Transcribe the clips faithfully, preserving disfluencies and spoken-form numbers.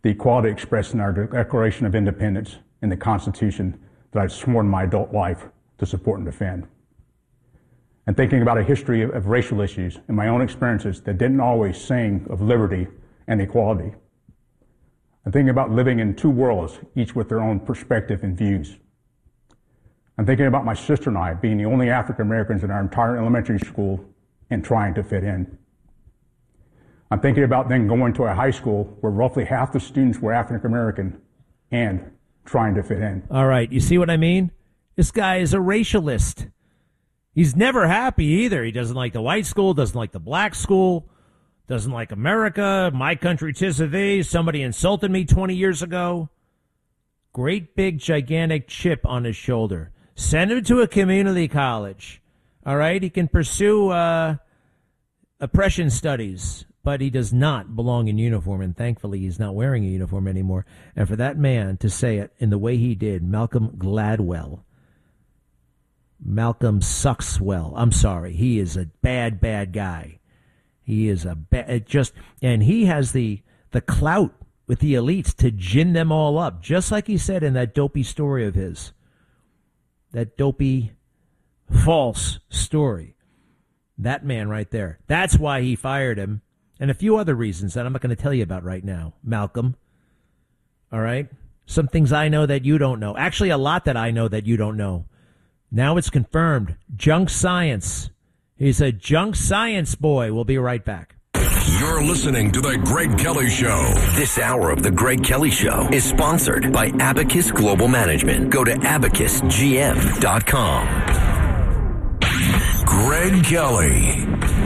the equality expressed in our Declaration of Independence and the Constitution that I've sworn my adult life to support and defend. And thinking about a history of, of racial issues and my own experiences that didn't always sing of liberty and equality. I'm thinking about living in two worlds, each with their own perspective and views. I'm thinking about my sister and I being the only African Americans in our entire elementary school and trying to fit in. I'm thinking about then going to a high school where roughly half the students were African American and trying to fit in. All right, you see what I mean? This guy is a racialist. He's never happy either. He doesn't like the white school, doesn't like the black school, doesn't like America, my country, 'tis of thee. Somebody insulted me twenty years ago. Great big gigantic chip on his shoulder. Send him to a community college. All right, he can pursue uh, oppression studies, but he does not belong in uniform, and thankfully he's not wearing a uniform anymore. And for that man to say it in the way he did, Malcolm Gladwell, Malcolm sucks well. I'm sorry. He is a bad, bad guy. He is a bad, just, and he has the, the clout with the elites to gin them all up, just like he said in that dopey story of his. That dopey, false story. That man right there. That's why he fired him. And a few other reasons that I'm not going to tell you about right now, Malcolm. All right? Some things I know that you don't know. Actually, a lot that I know that you don't know. Now it's confirmed. Junk science. He's a junk science boy. We'll be right back. You're listening to The Greg Kelly Show. This hour of The Greg Kelly Show is sponsored by Abacus Global Management. Go to abacus g m dot com. Greg Kelly.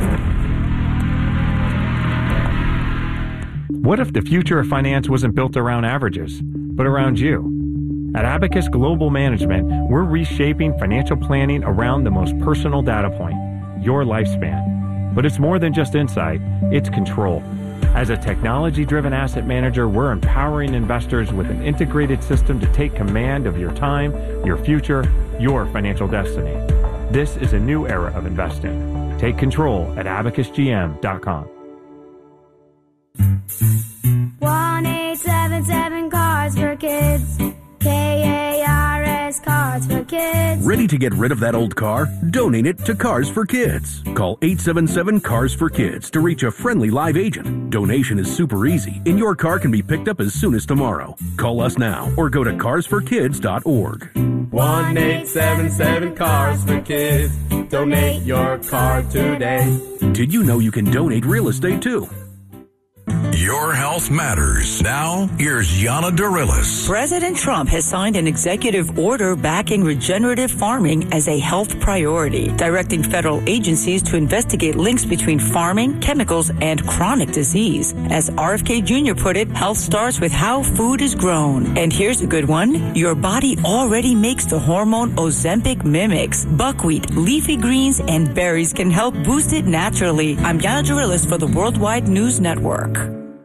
What if the future of finance wasn't built around averages, but around you? At Abacus Global Management, we're reshaping financial planning around the most personal data point, your lifespan. But it's more than just insight, it's control. As a technology-driven asset manager, we're empowering investors with an integrated system to take command of your time, your future, your financial destiny. This is a new era of investing. Take control at abacus g m dot com. one eight seven seven Cars for Kids. K A R S Cars for Kids. Ready to get rid of that old car? Donate it to Cars for Kids. Call eight seven seven Cars for Kids to reach a friendly live agent. Donation is super easy, and your car can be picked up as soon as tomorrow. Call us now or go to cars for kids dot org. one eight seven seven Cars for Kids. Donate your car today. Did you know you can donate real estate too? Your health matters. Now, here's Yana Darilis. President Trump has signed an executive order backing regenerative farming as a health priority, directing federal agencies to investigate links between farming, chemicals, and chronic disease. As R F K Junior put it, health starts with how food is grown. And here's a good one. Your body already makes the hormone Ozempic mimics. Buckwheat, leafy greens, and berries can help boost it naturally. I'm Yana Darilis for the Worldwide News Network.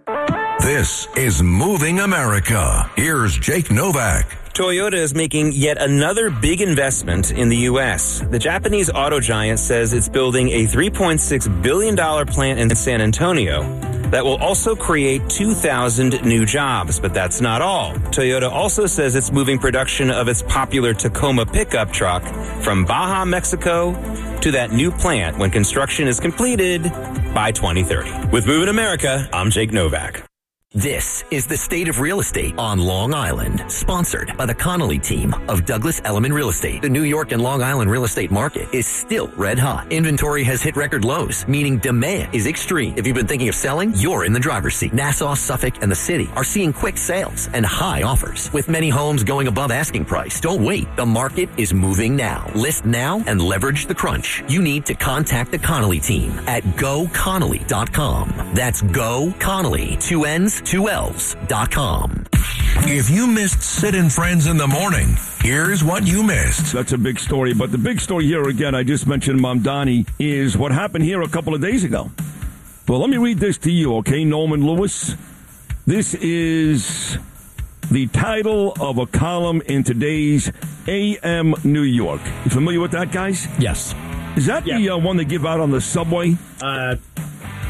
This is Moving America. Here's Jake Novak. Toyota is making yet another big investment in the U S. The Japanese auto giant says it's building a three point six billion dollars plant in San Antonio that will also create two thousand new jobs. But that's not all. Toyota also says it's moving production of its popular Tacoma pickup truck from Baja, Mexico to that new plant when construction is completed by twenty thirty. With Moving America, I'm Jake Novak. This is the State of Real Estate on Long Island, sponsored by the Connolly team of Douglas Elliman Real Estate. The New York and Long Island real estate market is still red hot. Inventory has hit record lows, meaning demand is extreme. If you've been thinking of selling, you're in the driver's seat. Nassau, Suffolk, and the city are seeing quick sales and high offers, with many homes going above asking price. Don't wait. The market is moving now. List now and leverage the crunch. You need to contact the Connolly team at go connolly dot com. That's Go Connolly, two N's, two L's dot com. If you missed Sid and Friends in the morning, here's what you missed. That's a big story, but the big story here, again, I just mentioned Mamdani, is what happened here a couple of days ago. Well, let me read this to you, okay, Norman Lewis? This is the title of a column in today's A M New York. You familiar with that, guys? Yes. Is that yep. the uh, one they give out on the subway? Uh...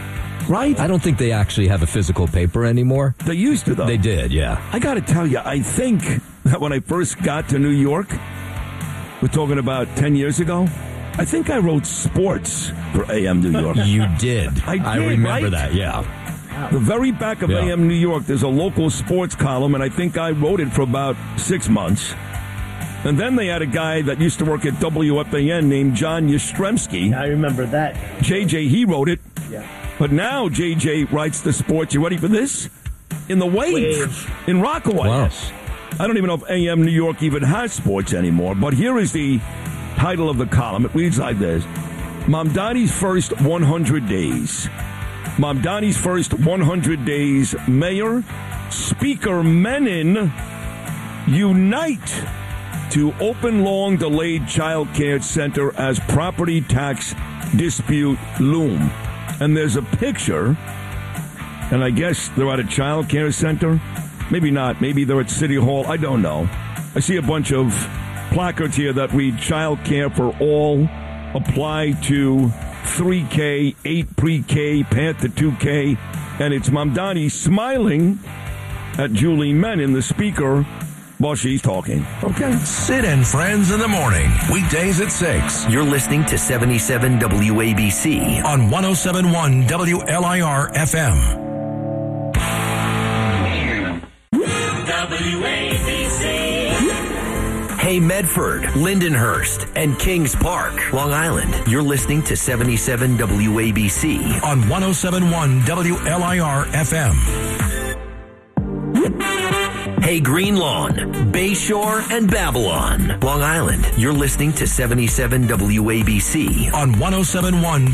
right? I don't think they actually have a physical paper anymore. They used to, though. They did, yeah. I got to tell you, I think that when I first got to New York, we're talking about ten years ago, I think I wrote sports for A M New York. You did. I did, I remember right? that, yeah. The very back of Yeah. A M New York, there's a local sports column, and I think I wrote it for about six months. And then they had a guy that used to work at W F A N named John Yastrzemski. I remember that. J J, he wrote it. Yeah. But now J J writes the sports. You ready for this? In the Wave, Wave. in Rockaway. Wow. I don't even know if A M New York even has sports anymore, but here is the title of the column. It reads like this. Mamdani's first one hundred days. Mamdani's first one hundred days. Mayor, Speaker Menon unite to open long-delayed child care center as property tax dispute loom. And there's a picture, and I guess they're at a child care center. Maybe not. Maybe they're at City Hall. I don't know. I see a bunch of placards here that read child care for all, apply to three K, eight pre-K, path to two K. And it's Mamdani smiling at Julie Menon, the speaker, while she's talking. Okay. Sid and Friends in the morning, weekdays at six. You're listening to seventy-seven W A B C on one oh seven point one W L I R F M. W A B C. Hey Medford, Lindenhurst, and Kings Park, Long Island. You're listening to seventy-seven W A B C on one oh seven point one W L I R F M. Hey Green Lawn, Bayshore, and Babylon, Long Island. You're listening to seventy-seven W A B C on one oh seven point one